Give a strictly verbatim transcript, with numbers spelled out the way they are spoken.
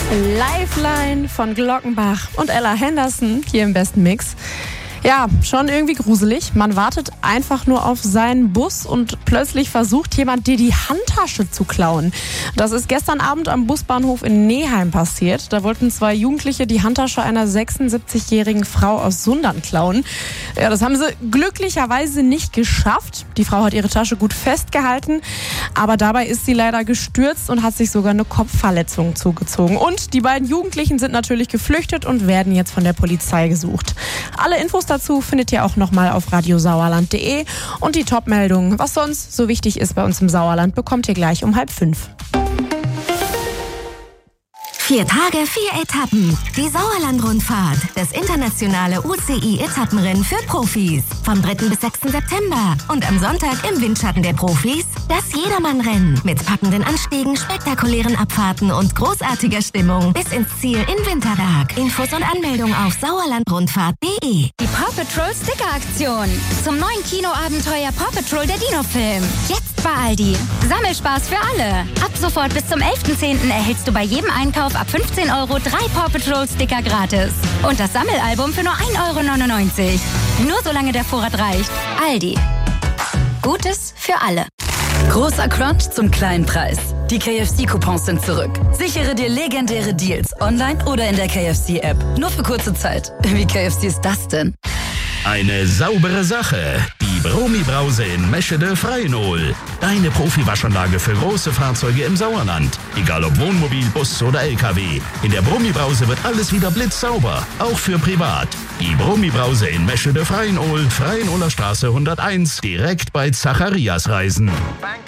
Lifeline von Glockenbach und Ella Henderson hier im besten Mix. Ja, schon irgendwie gruselig. Man wartet einfach nur auf seinen Bus und plötzlich versucht jemand, dir die Handtasche zu klauen. Das ist gestern Abend am Busbahnhof in Neheim passiert. Da wollten zwei Jugendliche die Handtasche einer sechsundsiebzigjährigen Frau aus Sundern klauen. Ja, das haben sie glücklicherweise nicht geschafft. Die Frau hat ihre Tasche gut festgehalten, aber dabei ist sie leider gestürzt und hat sich sogar eine Kopfverletzung zugezogen. Und die beiden Jugendlichen sind natürlich geflüchtet und werden jetzt von der Polizei gesucht. Alle Infos dazu findet ihr auch nochmal auf radiosauerland punkt de und die Top-Meldung, was sonst so wichtig ist bei uns im Sauerland, bekommt ihr gleich um halb fünf. Vier Tage, vier Etappen. Die Sauerland-Rundfahrt. Das internationale U C I-Etappenrennen für Profis. Vom dritten bis sechsten September. Und am Sonntag im Windschatten der Profis das Jedermann-Rennen. Mit packenden Anstiegen, spektakulären Abfahrten und großartiger Stimmung bis ins Ziel in Winterberg. Infos und Anmeldung auf sauerlandrundfahrt punkt de. Die Paw Patrol Sticker-Aktion. Zum neuen Kinoabenteuer Paw Patrol der Dino-Film. Jetzt bei Aldi. Sammelspaß für alle. Ab sofort bis zum elften zehnten erhältst du bei jedem Einkauf ab fünfzehn Euro drei Paw Patrol Sticker gratis. Und das Sammelalbum für nur ein Euro neunundneunzig. Nur solange der Vorrat reicht. Aldi. Gutes für alle. Großer Crunch zum kleinen Preis. Die K F C-Coupons sind zurück. Sichere dir legendäre Deals online oder in der K F C-App. Nur für kurze Zeit. Wie K F C ist das denn? Eine saubere Sache. Die Bromi-Brause in Meschede Freinol. Deine Profi-Waschanlage für große Fahrzeuge im Sauerland. Egal ob Wohnmobil, Bus oder L K W. In der Bromi-Brause wird alles wieder blitzsauber. Auch für privat. Die Bromi-Brause in Meschede Freinol. Freinoler Straße hunderteins. Direkt bei Zacharias Reisen. Bank